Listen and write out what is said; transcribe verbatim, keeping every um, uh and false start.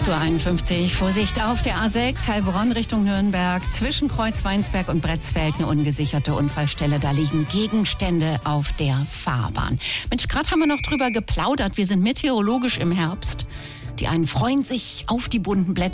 acht Uhr einundfünfzig. Vorsicht auf der A sechs, Heilbronn Richtung Nürnberg. Zwischen Kreuzweinsberg und Bretzfeld eine ungesicherte Unfallstelle. Da liegen Gegenstände auf der Fahrbahn. Mensch, gerade haben wir noch drüber geplaudert. Wir sind meteorologisch im Herbst. Die einen freuen sich auf die bunten Blätter.